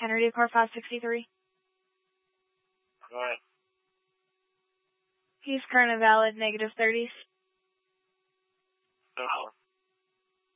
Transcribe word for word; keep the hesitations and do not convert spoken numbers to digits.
Kennedy, car five sixty-three. Go ahead. He's current and valid, negative thirties. So,